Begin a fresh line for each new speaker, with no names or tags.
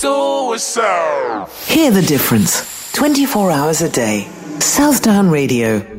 Hear the difference. 24 hours a day. Southdown Radio.